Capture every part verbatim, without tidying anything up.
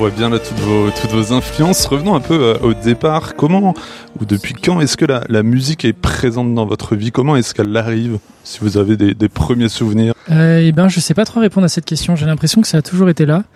voit bien là toutes vos, toutes vos influences. Revenons un peu euh, au départ. Comment ou depuis quand est-ce que la, la musique est présente dans votre vie? Comment est-ce qu'elle arrive? Si vous avez des, des premiers souvenirs. Euh, eh ben, je sais pas trop répondre à cette question. J'ai l'impression que ça a toujours été là.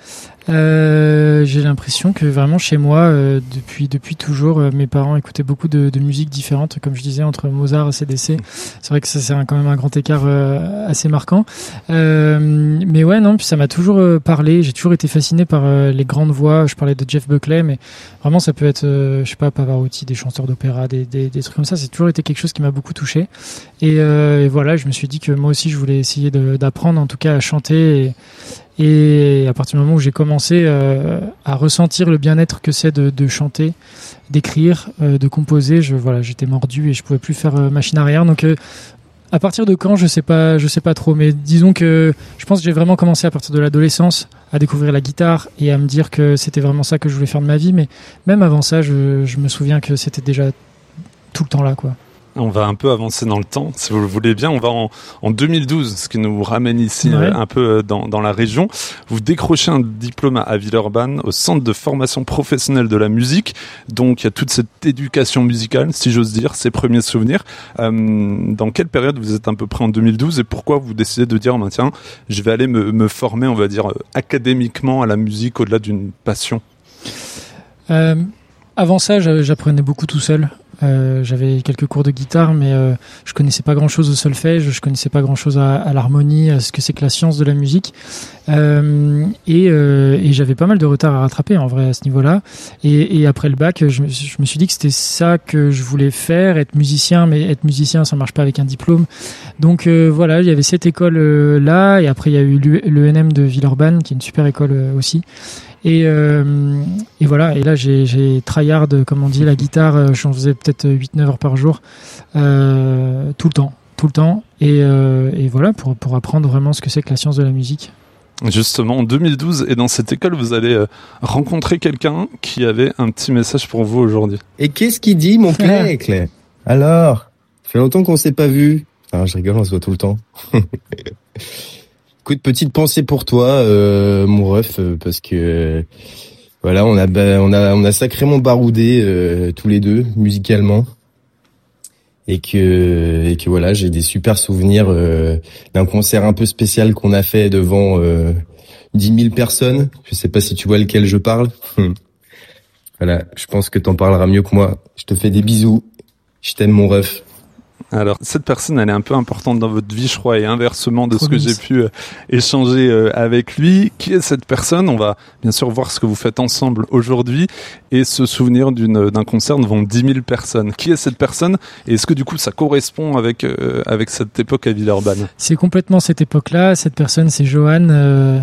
Euh, j'ai l'impression que vraiment chez moi, euh, depuis depuis toujours, euh, mes parents écoutaient beaucoup de, de musiques différentes, comme je disais, entre Mozart et A C D C. C'est vrai que ça c'est un, quand même un grand écart euh, assez marquant. Euh, mais ouais, non, puis ça m'a toujours euh, parlé. J'ai toujours été fasciné par euh, les grandes voix. Je parlais de Jeff Buckley, mais vraiment ça peut être, euh, je sais pas, Pavarotti, des chanteurs d'opéra, des, des des trucs comme ça. C'est toujours été quelque chose qui m'a beaucoup touché. Et, euh, et voilà, je me suis dit que moi aussi je voulais essayer de, d'apprendre, en tout cas, à chanter. Et, Et à partir du moment où j'ai commencé euh, à ressentir le bien-être que c'est de, de chanter, d'écrire, euh, de composer, je voilà, j'étais mordu et je pouvais plus faire euh, machine arrière. Donc euh, à partir de quand, je sais pas, je sais pas trop. Mais disons que je pense que j'ai vraiment commencé à partir de l'adolescence à découvrir la guitare et à me dire que c'était vraiment ça que je voulais faire de ma vie. Mais même avant ça, je, je me souviens que c'était déjà tout le temps là, quoi. On va un peu avancer dans le temps, si vous le voulez bien. On va en, en deux mille douze, ce qui nous ramène ici ouais. euh, un peu dans, dans la région. Vous décrochez un diplôme à Villeurbanne, au Centre de formation professionnelle de la musique. Donc, il y a toute cette éducation musicale, si j'ose dire, ces premiers souvenirs. Euh, dans quelle période vous êtes à peu près en deux mille douze et pourquoi vous décidez de dire, bah, tiens, je vais aller me, me former, on va dire, académiquement à la musique au-delà d'une passion? euh, Avant ça, j'apprenais beaucoup tout seul. Euh, j'avais quelques cours de guitare, mais euh, je connaissais pas grand-chose au solfège, je connaissais pas grand-chose à, à l'harmonie, à ce que c'est que la science de la musique, euh, et, euh, et j'avais pas mal de retard à rattraper en vrai à ce niveau-là. Et, et après le bac, je me, je me suis dit que c'était ça que je voulais faire, être musicien, mais être musicien, ça marche pas avec un diplôme. Donc euh, voilà, il y avait cette école euh, là, et après il y a eu l'E N M de Villeurbanne, qui est une super école euh, aussi. Et, euh, et voilà, et là j'ai, j'ai tryhard, comme on dit, la guitare, j'en faisais peut-être huit neuf heures par jour, euh, tout le temps, tout le temps, et, euh, et voilà, pour, pour apprendre vraiment ce que c'est que la science de la musique. Justement, en deux mille douze, et dans cette école, vous allez euh, rencontrer quelqu'un qui avait un petit message pour vous aujourd'hui. Et qu'est-ce qu'il dit, mon Clé, Clé? Alors, ça fait longtemps qu'on s'est pas vu. Ah, je rigole, on se voit tout le temps. Écoute, petite pensée pour toi, euh, mon ref, euh, parce que euh, voilà, on a bah, on a on a sacrément baroudé euh, tous les deux musicalement, et que et que voilà, j'ai des super souvenirs euh, d'un concert un peu spécial qu'on a fait devant euh, dix mille personnes. Je sais pas si tu vois lequel je parle. Voilà, je pense que t'en parleras mieux que moi. Je te fais des bisous. Je t'aime, mon ref. Alors, cette personne, elle est un peu importante dans votre vie, je crois, et inversement de Trop ce que nice. j'ai pu euh, échanger euh, avec lui. Qui est cette personne? On va bien sûr voir ce que vous faites ensemble aujourd'hui et se souvenir d'une, d'un concert devant dix mille personnes. Qui est cette personne? Et est-ce que du coup, ça correspond avec, euh, avec cette époque à Villeurbanne? C'est complètement cette époque-là. Cette personne, c'est Johan. Euh,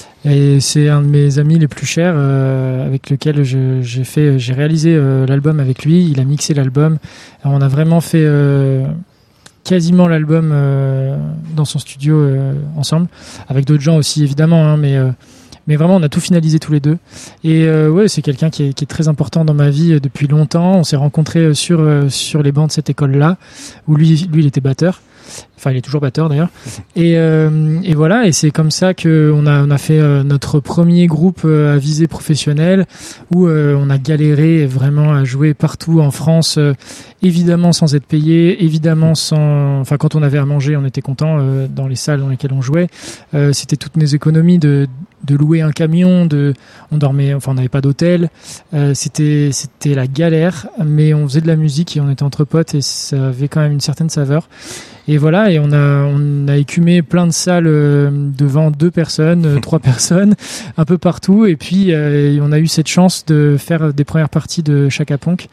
et c'est un de mes amis les plus chers euh, avec lequel je, j'ai fait, j'ai réalisé euh, l'album avec lui. Il a mixé l'album. Alors, on a vraiment fait euh, quasiment l'album euh, dans son studio euh, ensemble, avec d'autres gens aussi évidemment, hein, mais euh, mais vraiment on a tout finalisé tous les deux. Et euh, ouais, c'est quelqu'un qui est, qui est très important dans ma vie euh, depuis longtemps. On s'est rencontrés sur euh, sur les bancs de cette école-là, où lui lui il était batteur. Enfin, il est toujours batteur d'ailleurs. Et, euh, et voilà, et c'est comme ça que on a on a fait euh, notre premier groupe euh, à visée professionnelle, où euh, on a galéré vraiment à jouer partout en France, euh, évidemment sans être payé, évidemment sans. Enfin, quand on avait à manger, on était content euh, dans les salles dans lesquelles on jouait. Euh, c'était toutes nos économies de de louer un camion, de on dormait, enfin on n'avait pas d'hôtel. Euh, c'était c'était la galère, mais on faisait de la musique et on était entre potes et ça avait quand même une certaine saveur. Et voilà, et on a on a écumé plein de salles euh, devant deux personnes, euh, trois personnes, un peu partout. Et puis euh, on a eu cette chance de faire des premières parties de Chaka Ponk.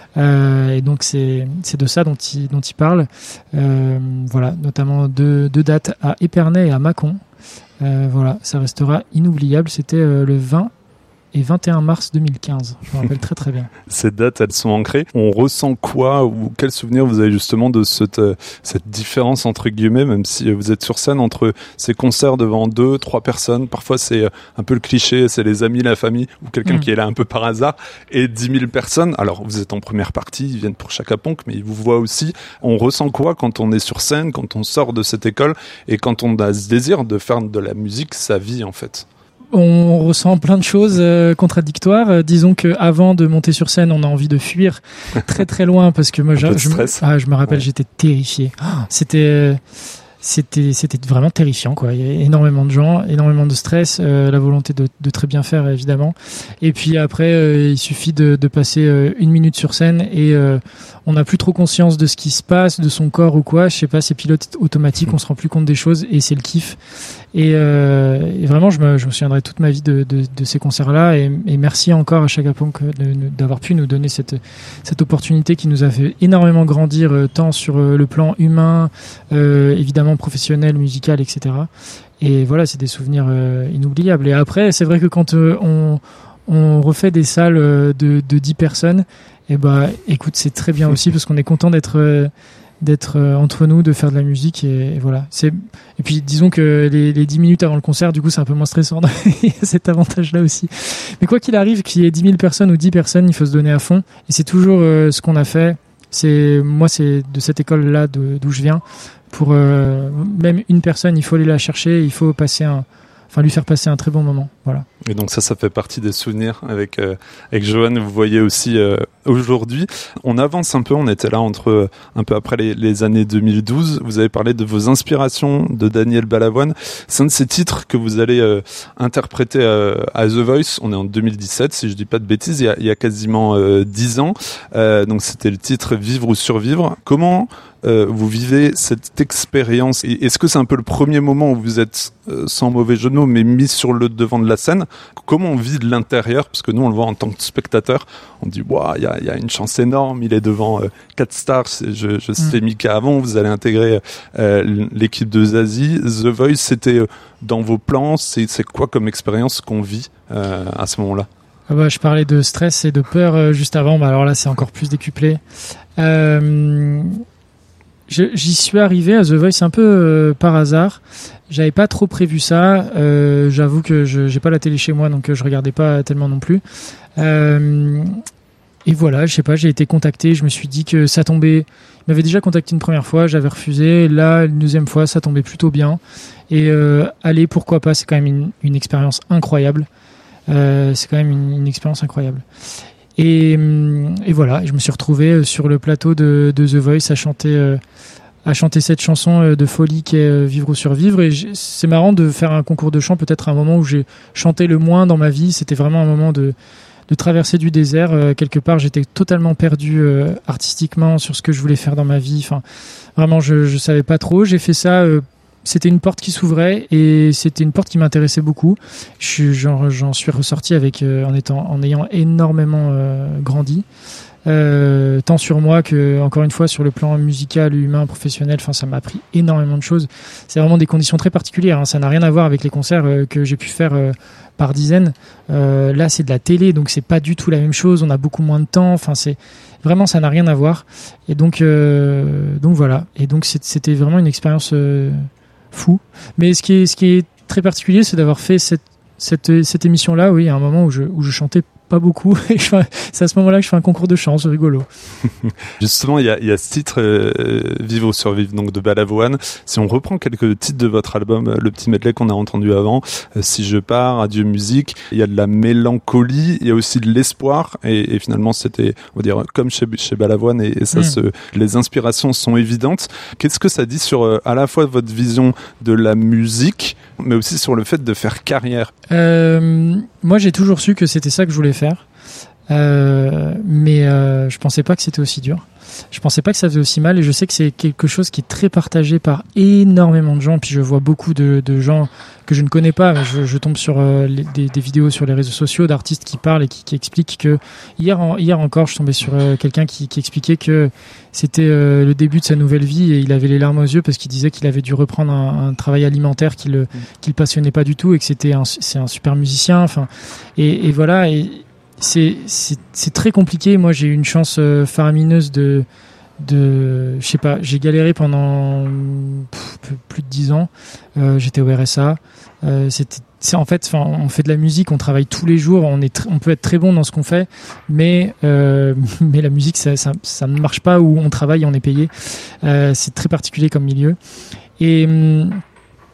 Euh, et donc c'est c'est de ça dont il dont il parle. Euh, voilà, notamment deux deux dates à Épernay et à Mâcon. Euh, voilà, ça restera inoubliable. C'était euh, le vingt et vingt et un mars deux mille quinze. Je me rappelle très très bien. Ces dates, elles sont ancrées. On ressent quoi ou quel souvenir vous avez justement de cette, euh, cette différence entre guillemets, même si vous êtes sur scène, entre ces concerts devant deux, trois personnes. Parfois, c'est un peu le cliché, c'est les amis, la famille ou quelqu'un mmh. qui est là un peu par hasard, et dix mille personnes. Alors, vous êtes en première partie, ils viennent pour Chaka Ponk, mais ils vous voient aussi. On ressent quoi quand on est sur scène, quand on sort de cette école et quand on a ce désir de faire de la musique sa vie, en fait? on ressent plein de choses euh, contradictoires. Euh, disons que avant de monter sur scène, on a envie de fuir très très loin parce que moi, je, je, me, ah, je me rappelle, ouais. j'étais terrifié. Oh, c'était C'était, c'était vraiment terrifiant, quoi. Il y a énormément de gens, énormément de stress, euh, la volonté de, de très bien faire, évidemment. Et puis après, euh, il suffit de, de passer euh, une minute sur scène et euh, on n'a plus trop conscience de ce qui se passe, de son corps ou quoi. Je sais pas, c'est pilote automatique, on se rend plus compte des choses et c'est le kiff. Et, euh, et vraiment, je me, je me souviendrai toute ma vie de, de, de ces concerts-là. Et, et merci encore à Chaka Ponk de, de, d'avoir pu nous donner cette, cette opportunité qui nous a fait énormément grandir, euh, tant sur euh, le plan humain, euh, évidemment professionnel, musical, et cetera. Et voilà, c'est des souvenirs euh, inoubliables. Et après, c'est vrai que quand euh, on, on refait des salles euh, de, de dix personnes, et bah, écoute, c'est très bien aussi parce qu'on est content d'être euh, d'être euh, entre nous, de faire de la musique et, et voilà. C'est et puis disons que les, les dix minutes avant le concert, du coup, c'est un peu moins stressant. Il y a cet avantage-là aussi. Mais quoi qu'il arrive, qu'il y ait dix mille personnes ou dix personnes, il faut se donner à fond. Et c'est toujours euh, ce qu'on a fait. C'est moi, c'est de cette école-là de, d'où je viens. Pour euh, même une personne, il faut aller la chercher, il faut passer un, enfin lui faire passer un très bon moment. Voilà. Et donc ça, ça fait partie des souvenirs avec euh, avec Johan. Vous voyez aussi euh, aujourd'hui, on avance un peu. On était là entre euh, un peu après les, les années deux mille douze. Vous avez parlé de vos inspirations de Daniel Balavoine. C'est un de ces titres que vous allez euh, interpréter euh, à The Voice. On est en deux mille dix-sept, si je dis pas de bêtises. Il y a, il y a quasiment euh, dix ans. Euh, donc c'était le titre Vivre ou survivre. Comment Euh, vous vivez cette expérience et est-ce que c'est un peu le premier moment où vous êtes, euh, sans mauvais jeu de mots, mais mis sur le devant de la scène? Comment on vit de l'intérieur? Parce que nous, on le voit en tant que spectateur. On dit, waouh, il y a, y a une chance énorme. Il est devant euh, quatre stars. Je, je citais mmh. Mika avant. Vous allez intégrer euh, l'équipe de Zazie. The Voice, c'était euh, dans vos plans. C'est, c'est quoi comme expérience qu'on vit euh, à ce moment-là? Ah bah, je parlais de stress et de peur euh, juste avant. Bah, alors là, c'est encore plus décuplé. Euh... Je, j'y suis arrivé à The Voice un peu euh, par hasard. J'avais pas trop prévu ça. Euh, j'avoue que je j'ai pas la télé chez moi, donc euh, je regardais pas tellement non plus. Euh, et voilà, je sais pas, j'ai été contacté. Je me suis dit que ça tombait. Il m'avait déjà contacté une première fois, j'avais refusé. Là, une deuxième fois, ça tombait plutôt bien. Et euh, allez, pourquoi pas? C'est quand même une, une expérience incroyable. Euh, c'est quand même une, une expérience incroyable. Et, et voilà, je me suis retrouvé sur le plateau de, de The Voice à chanter, euh, à chanter cette chanson de folie qui est Vivre ou survivre. Et c'est marrant de faire un concours de chant, peut-être un moment où j'ai chanté le moins dans ma vie. C'était vraiment un moment de, de traversée du désert. Euh, quelque part, j'étais totalement perdu euh, artistiquement sur ce que je voulais faire dans ma vie. Enfin, vraiment, je je savais pas trop. J'ai fait ça. Euh, C'était une porte qui s'ouvrait et c'était une porte qui m'intéressait beaucoup. Je, j'en, j'en suis ressorti avec, euh, en, étant, en ayant énormément euh, grandi, euh, tant sur moi que, encore une fois, sur le plan musical, humain, professionnel. Enfin, ça m'a appris énormément de choses. C'est vraiment des conditions très particulières. Hein. Ça n'a rien à voir avec les concerts euh, que j'ai pu faire euh, par dizaines. Euh, là, c'est de la télé, donc c'est pas du tout la même chose. On a beaucoup moins de temps. Enfin, c'est vraiment, ça n'a rien à voir. Et donc, euh, donc voilà. Et donc, c'était vraiment une expérience. Euh, fou. Mais ce qui est, ce qui est très particulier, c'est d'avoir fait cette, cette, cette émission-là, oui, à un moment où je, où je chantais pas beaucoup. Et je fais, c'est à ce moment-là que je fais un concours de chant, c'est rigolo. Justement, il y a, il y a ce titre, euh, Vivre ou survivre, donc de Balavoine. Si on reprend quelques titres de votre album, le petit medley qu'on a entendu avant, euh, Si je pars, Adieu musique, il y a de la mélancolie, il y a aussi de l'espoir, et, et finalement c'était, on va dire, comme chez, chez Balavoine, et, et ça mmh. se, les inspirations sont évidentes. Qu'est-ce que ça dit sur euh, à la fois votre vision de la musique, mais aussi sur le fait de faire carrière? euh, Moi, j'ai toujours su que c'était ça que je voulais faire. Euh, mais euh, je pensais pas que c'était aussi dur. Je pensais pas que ça faisait aussi mal, et je sais que c'est quelque chose qui est très partagé par énormément de gens. Puis je vois beaucoup de, de gens que je ne connais pas. Mais je, je tombe sur euh, les, des, des vidéos sur les réseaux sociaux d'artistes qui parlent et qui, qui expliquent que hier, en, hier encore, je tombais sur euh, quelqu'un qui, qui expliquait que c'était euh, le début de sa nouvelle vie et il avait les larmes aux yeux parce qu'il disait qu'il avait dû reprendre un, un travail alimentaire qui le, qui le passionnait pas du tout et que c'était un, c'est un super musicien. Enfin, et, et voilà. Et, C'est, c'est, c'est très compliqué. Moi, j'ai eu une chance euh, faramineuse de, de, je sais pas, j'ai galéré pendant pff, plus de dix ans. Euh, j'étais au R S A. Euh, c'était, c'est en fait, enfin, on fait de la musique, on travaille tous les jours, on est, tr- on peut être très bon dans ce qu'on fait, mais, euh, mais la musique, ça, ça, ça ne marche pas où on travaille, et on est payé. Euh, c'est très particulier comme milieu. Et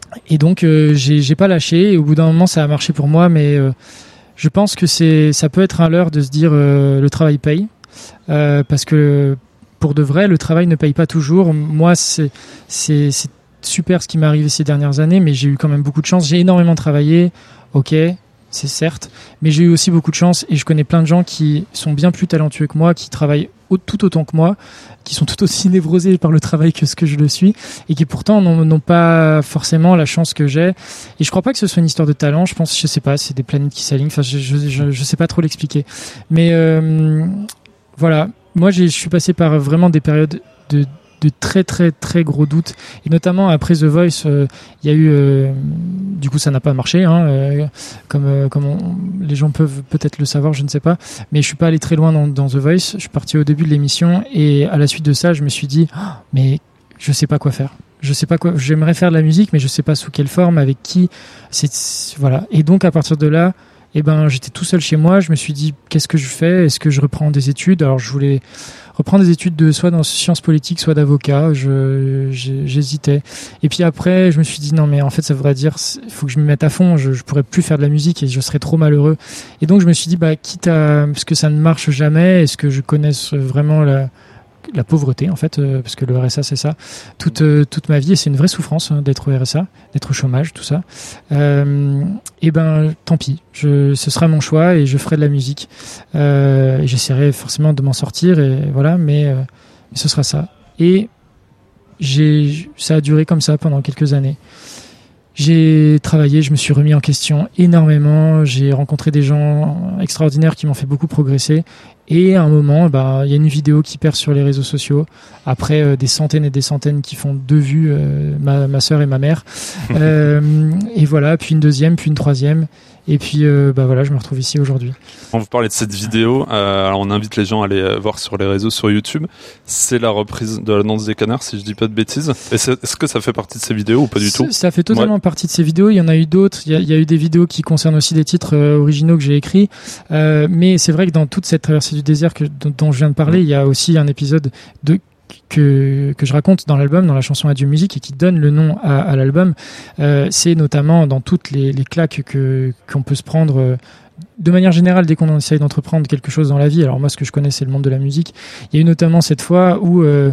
Et donc euh, j'ai, j'ai pas lâché. Et au bout d'un moment, ça a marché pour moi, mais euh, je pense que c'est, ça peut être un leurre de se dire euh, le travail paye, euh, parce que pour de vrai, le travail ne paye pas toujours. Moi, c'est, c'est, c'est super ce qui m'est arrivé ces dernières années, mais j'ai eu quand même beaucoup de chance. J'ai énormément travaillé, ok, c'est certes, mais j'ai eu aussi beaucoup de chance et je connais plein de gens qui sont bien plus talentueux que moi, qui travaillent au, tout autant que moi, qui sont tout aussi névrosés par le travail que ce que je le suis et qui pourtant n'ont, n'ont pas forcément la chance que j'ai. Et je crois pas que ce soit une histoire de talent. Je pense, je sais pas, c'est des planètes qui s'alignent. Enfin, je, je, je, je sais pas trop l'expliquer. Mais euh, voilà, moi, j'ai, je suis passé par vraiment des périodes de de très très très gros doutes, et notamment après The Voice, il euh, y a eu euh, du coup ça n'a pas marché, hein, euh, comme euh, comme on, les gens peuvent peut-être le savoir, je ne sais pas, mais je suis pas allé très loin dans, dans The Voice. Je suis parti au début de l'émission et à la suite de ça je me suis dit oh, mais je sais pas quoi faire, je sais pas quoi, j'aimerais faire de la musique mais je sais pas sous quelle forme, avec qui, c'est, c'est voilà. Et donc à partir de là, eh ben j'étais tout seul chez moi, je me suis dit qu'est-ce que je fais, est-ce que je reprends des études? Alors je voulais reprendre des études de soit dans sciences politiques, soit d'avocat. Je, j'hésitais. Et puis après, je me suis dit non, mais en fait, ça voudrait dire, il faut que je me mette à fond. Je, je pourrais plus faire de la musique et je serais trop malheureux. Et donc je me suis dit, bah, quitte à, parce que ça ne marche jamais, est-ce que je connaisse vraiment la, la pauvreté, en fait, euh, parce que le R S A, c'est ça. Toute, euh, toute ma vie, et c'est une vraie souffrance hein, d'être au R S A, d'être au chômage, tout ça. Euh, et ben, tant pis. Je, ce sera mon choix et je ferai de la musique. Euh, et j'essaierai forcément de m'en sortir, et voilà, mais, euh, mais ce sera ça. Et j'ai, ça a duré comme ça pendant quelques années. J'ai travaillé, je me suis remis en question énormément, j'ai rencontré des gens extraordinaires qui m'ont fait beaucoup progresser. Et à un moment, bah, il y a une vidéo qui perce sur les réseaux sociaux, après euh, des centaines et des centaines qui font deux vues, euh, ma, ma sœur et ma mère. euh, et voilà, puis une deuxième, puis une troisième. Et puis, euh, bah voilà, je me retrouve ici aujourd'hui. Quand vous parlez de cette vidéo, euh, alors on invite les gens à aller voir sur les réseaux, sur YouTube. C'est la reprise de La Danse des Canards, si je dis pas de bêtises. Et c'est, est-ce que ça fait partie de ces vidéos ou pas du tout? Ça fait totalement ouais. partie de ces vidéos. Il y en a eu d'autres. Il y a, il y a eu des vidéos qui concernent aussi des titres euh, originaux que j'ai écrits. Euh, mais c'est vrai que dans toute cette traversée du désert que, dont, dont je viens de parler, il y a aussi un épisode de que que je raconte dans l'album, dans la chanson Adieu Musique, et qui donne le nom à, à l'album. Euh, c'est notamment dans toutes les, les claques que qu'on peut se prendre euh, de manière générale dès qu'on essaye d'entreprendre quelque chose dans la vie. Alors moi, ce que je connais, c'est le monde de la musique. Il y a eu notamment cette fois où euh,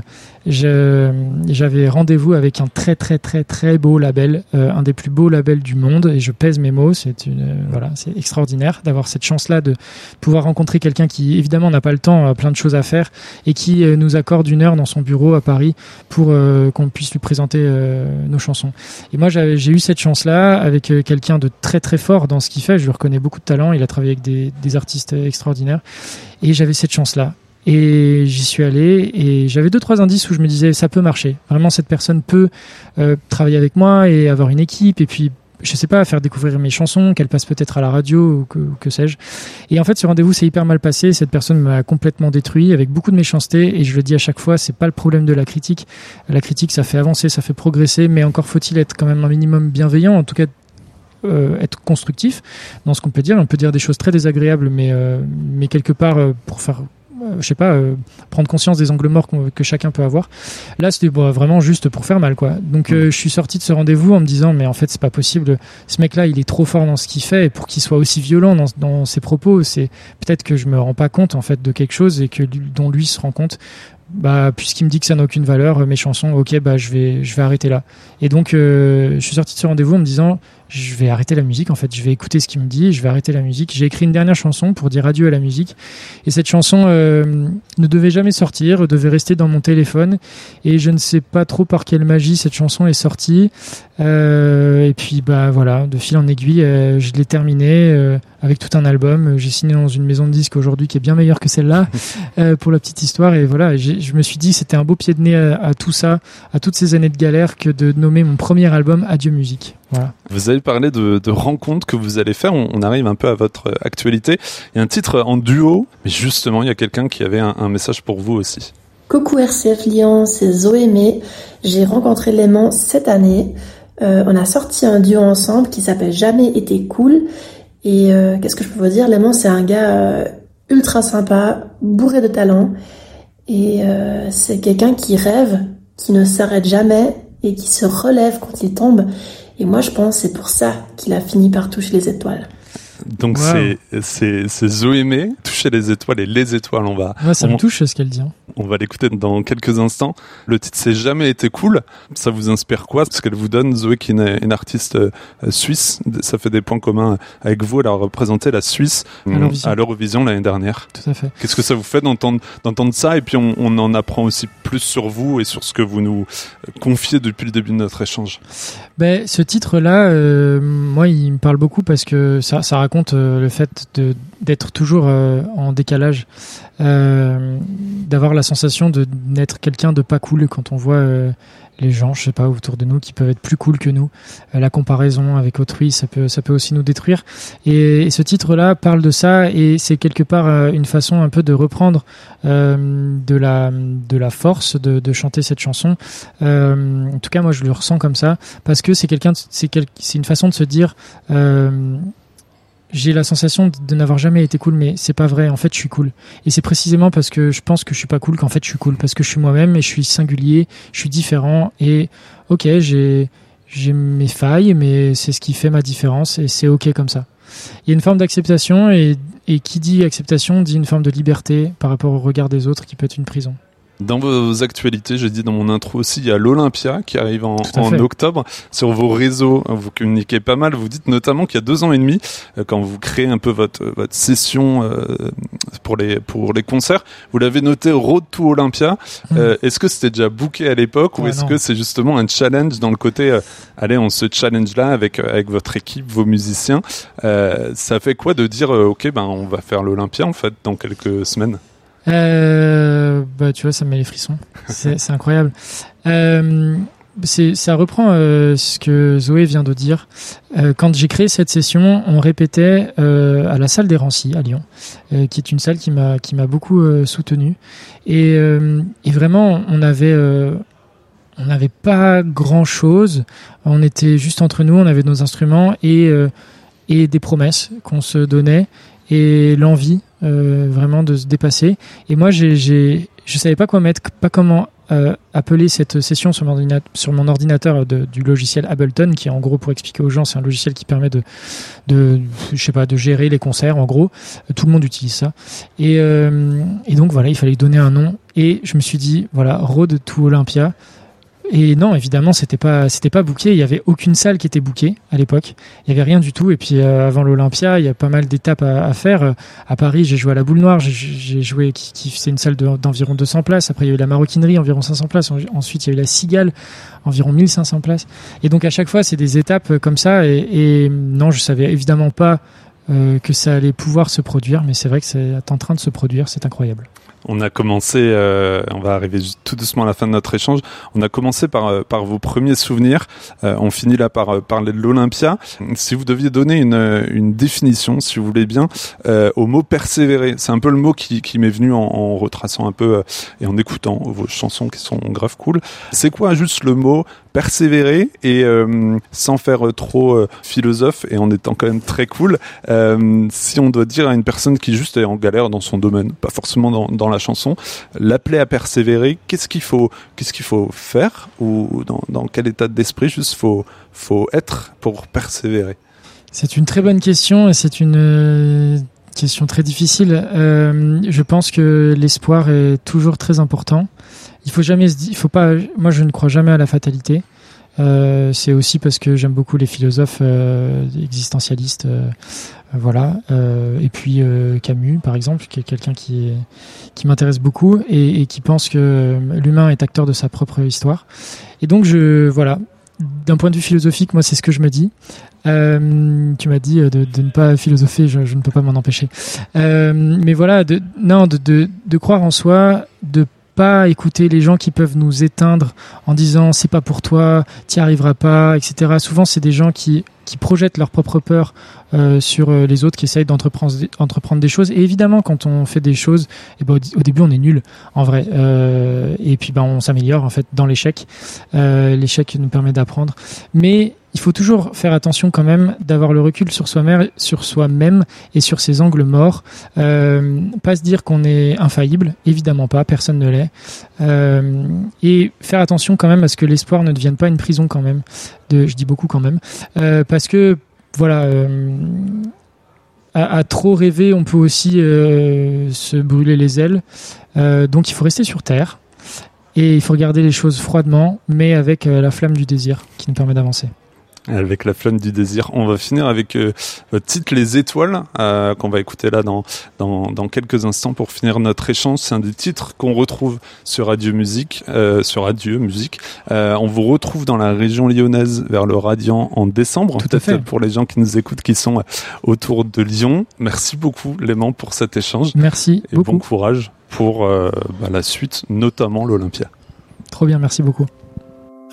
je, j'avais rendez-vous avec un très très très très beau label, euh, un des plus beaux labels du monde, et je pèse mes mots. C'est une euh, voilà, c'est extraordinaire d'avoir cette chance-là de pouvoir rencontrer quelqu'un qui évidemment n'a pas le temps, a plein de choses à faire, et qui euh, nous accorde une heure dans son bureau à Paris pour euh, qu'on puisse lui présenter euh, nos chansons. Et moi, j'avais, j'ai eu cette chance-là avec euh, quelqu'un de très très fort dans ce qu'il fait. Je lui reconnais beaucoup de talent. Il a travaillé avec des, des artistes extraordinaires, et j'avais cette chance-là. Et j'y suis allé et j'avais deux trois indices où je me disais ça peut marcher. Vraiment, cette personne peut euh, travailler avec moi et avoir une équipe, et puis je sais pas, faire découvrir mes chansons, qu'elle passe peut-être à la radio ou que, ou que sais-je. Et en fait, ce rendez-vous s'est hyper mal passé. Cette personne m'a complètement détruit avec beaucoup de méchanceté, et je le dis à chaque fois, c'est pas le problème de la critique. La critique, ça fait avancer, ça fait progresser, mais encore faut-il être quand même un minimum bienveillant, en tout cas euh, être constructif dans ce qu'on peut dire. On peut dire des choses très désagréables, mais euh, mais quelque part euh, pour faire Euh, je sais pas, euh, prendre conscience des angles morts que chacun peut avoir. Là, c'était bon, vraiment juste pour faire mal, quoi. Donc, euh, je suis sorti de ce rendez-vous en me disant, mais en fait, c'est pas possible. Ce mec-là, il est trop fort dans ce qu'il fait, et pour qu'il soit aussi violent dans, dans ses propos, c'est peut-être que je me rends pas compte, en fait, de quelque chose, et que dont lui se rend compte. Bah, puisqu'il me dit que ça n'a aucune valeur, mes chansons, ok, bah, je vais, je vais arrêter là. Et donc, euh, je suis sorti de ce rendez-vous en me disant, je vais arrêter la musique, en fait, je vais écouter ce qu'il me dit, je vais arrêter la musique. J'ai écrit une dernière chanson pour dire adieu à la musique, et cette chanson euh, ne devait jamais sortir, devait rester dans mon téléphone, et je ne sais pas trop par quelle magie cette chanson est sortie, euh, et puis bah voilà, de fil en aiguille, euh, je l'ai terminée euh, avec tout un album. J'ai signé dans une maison de disques aujourd'hui qui est bien meilleure que celle-là, euh, pour la petite histoire, et voilà, j'ai, je me suis dit c'était un beau pied de nez à, à tout ça, à toutes ces années de galère, que de nommer mon premier album Adieu Musique. Voilà. Vous avez parlé de, de rencontres que vous allez faire. On, on arrive un peu à votre actualité. Il y a un titre en duo, mais justement, il y a quelqu'un qui avait un, un message pour vous aussi. Coucou R C F Lyon, c'est Zoé May. J'ai rencontré Léman cette année. Euh, on a sorti un duo ensemble qui s'appelle Jamais été cool. Et euh, qu'est-ce que je peux vous dire, Léman, c'est un gars euh, ultra sympa, bourré de talent. Et euh, c'est quelqu'un qui rêve, qui ne s'arrête jamais et qui se relève quand il tombe. Et moi, je pense que c'est pour ça qu'il a fini par toucher les étoiles. Donc wow. c'est c'est c'est Zoémé, toucher les étoiles et les étoiles, on va. Ouais, ça on, me touche ce qu'elle dit. Hein. On va l'écouter dans quelques instants. Le titre c'est Jamais été cool. Ça vous inspire quoi? Ce qu'elle vous donne, Zoé, qui est une, une artiste euh, suisse, ça fait des points communs avec vous. Elle a représenté la Suisse euh, à l'Eurovision l'année dernière. Tout à fait. Qu'est-ce que ça vous fait d'entendre d'entendre ça? Et puis on, on en apprend aussi plus sur vous et sur ce que vous nous confiez depuis le début de notre échange. Ben ce titre-là, euh, moi, il me parle beaucoup parce que ça ça raconte euh, le fait de d'être toujours euh, en décalage, euh, d'avoir la sensation de n'être quelqu'un de pas cool quand on voit euh, les gens, je sais pas, autour de nous qui peuvent être plus cool que nous. Euh, la comparaison avec autrui, ça peut ça peut aussi nous détruire. Et, et ce titre-là parle de ça, et c'est quelque part euh, une façon un peu de reprendre euh, de la de la force de, de chanter cette chanson. Euh, en tout cas, moi, je le ressens comme ça parce que c'est quelqu'un, de, c'est quel, c'est une façon de se dire. Euh, J'ai la sensation de n'avoir jamais été cool, mais c'est pas vrai. En fait, je suis cool. Et c'est précisément parce que je pense que je suis pas cool qu'en fait je suis cool. Parce que je suis moi-même et je suis singulier, je suis différent. Et ok, j'ai, j'ai mes failles, mais c'est ce qui fait ma différence et c'est ok comme ça. Il y a une forme d'acceptation et, et qui dit acceptation dit une forme de liberté par rapport au regard des autres qui peut être une prison. Dans vos actualités, j'ai dit dans mon intro aussi, il y a l'Olympia qui arrive en, en octobre. Sur vos réseaux, vous communiquez pas mal. Vous dites notamment qu'il y a deux ans et demi, quand vous créez un peu votre votre session euh, pour les pour les concerts, vous l'avez noté Road to Olympia. Mmh. Euh, est-ce que c'était déjà booké à l'époque ouais, ou est-ce non. que c'est justement un challenge dans le côté, euh, allez, on se challenge là avec avec votre équipe, vos musiciens. Euh, ça fait quoi de dire, euh, ok, ben on va faire l'Olympia en fait dans quelques semaines? Euh, bah tu vois, ça me met les frissons. C'est, c'est incroyable. Euh, c'est, ça reprend euh, ce que Zoé vient de dire. Euh, quand j'ai créé cette session, on répétait euh, à la salle des Rancy à Lyon, euh, qui est une salle qui m'a qui m'a beaucoup euh, soutenu. Et, euh, et vraiment, on avait euh, on n'avait pas grand chose. On était juste entre nous. On avait nos instruments et euh, et des promesses qu'on se donnait et l'envie. Euh, vraiment de se dépasser. Et moi, j'ai, j'ai, je savais pas quoi mettre, pas comment euh, appeler cette session sur mon ordinateur, sur mon ordinateur de, du logiciel Ableton, qui est en gros, pour expliquer aux gens, c'est un logiciel qui permet de, de, je sais pas, de gérer les concerts. En gros, tout le monde utilise ça. Et, euh, et donc voilà, il fallait donner un nom. Et je me suis dit, voilà, Road to Olympia. Et non, évidemment, c'était pas, c'était pas booké. Il y avait aucune salle qui était bookée à l'époque. Il y avait rien du tout. Et puis euh, avant l'Olympia, il y a pas mal d'étapes à, à faire. À Paris, j'ai joué à la Boule Noire. J'ai, j'ai joué, qui, qui c'est une salle de, d'environ deux cents places. Après, il y a eu la Maroquinerie, environ cinq cents places. Ensuite, il y a eu la Cigale, environ mille cinq cents places. Et donc à chaque fois, c'est des étapes comme ça. Et, et non, je savais évidemment pas euh, que ça allait pouvoir se produire, mais c'est vrai que c'est en train de se produire. C'est incroyable. On a commencé, euh, on va arriver tout doucement à la fin de notre échange. On a commencé par par vos premiers souvenirs. Euh, on finit là par parler de l'Olympia. Si vous deviez donner une une définition, si vous voulez bien, euh, au mot persévérer, c'est un peu le mot qui qui m'est venu en, en retraçant un peu euh, et en écoutant vos chansons qui sont grave cool. C'est quoi juste le mot persévérer et euh, sans faire trop euh, philosophe et en étant quand même très cool. Euh, si on doit dire à une personne qui juste est en galère dans son domaine, pas forcément dans dans la chanson, l'appeler à persévérer, qu'est-ce qu'il faut, qu'est-ce qu'il faut faire ou dans, dans quel état d'esprit juste faut, faut être pour persévérer? C'est une très bonne question et c'est une euh, question très difficile. Euh, je pense que l'espoir est toujours très important. Il faut jamais se dire, il faut pas, moi je ne crois jamais à la fatalité. Euh, c'est aussi parce que j'aime beaucoup les philosophes euh, existentialistes, euh, voilà. Euh, et puis euh, Camus, par exemple, qui est quelqu'un qui est, qui m'intéresse beaucoup et, et qui pense que l'humain est acteur de sa propre histoire. Et donc je, voilà, d'un point de vue philosophique, moi c'est ce que je me dis. Euh, tu m'as dit de, de ne pas philosopher, je, je ne peux pas m'en empêcher. Euh, mais voilà, de, non, de, de, de croire en soi, de pas écouter les gens qui peuvent nous éteindre en disant c'est pas pour toi, t'y arriveras pas, et cetera. Souvent c'est des gens qui qui projettent leur propre peur euh, sur les autres, qui essayent d'entreprendre entreprendre des choses. Et évidemment, quand on fait des choses, et ben, au, au début on est nul en vrai. Euh, et puis ben on s'améliore en fait dans l'échec. Euh, l'échec nous permet d'apprendre. Mais il faut toujours faire attention quand même d'avoir le recul sur soi-même, sur soi-même et sur ses angles morts. Euh, pas se dire qu'on est infaillible, évidemment pas, personne ne l'est. Euh, et faire attention quand même à ce que l'espoir ne devienne pas une prison quand même. De, je dis beaucoup quand même, euh, parce que voilà. Euh, À, à trop rêver, on peut aussi euh, se brûler les ailes. Euh, donc il faut rester sur terre et il faut regarder les choses froidement, mais avec euh, la flamme du désir qui nous permet d'avancer. Avec la flamme du désir. On va finir avec euh, votre titre Les Étoiles, euh, qu'on va écouter là dans, dans, dans quelques instants pour finir notre échange. C'est un des titres qu'on retrouve sur Radio Musique, euh, sur Radio Musique. Euh, on vous retrouve dans la région lyonnaise vers le Radiant en décembre. Tout à fait. Pour les gens qui nous écoutent, qui sont autour de Lyon. Merci beaucoup, Léman, pour cet échange. Merci et beaucoup. Bon courage pour euh, bah, la suite, notamment l'Olympia. Trop bien, merci beaucoup.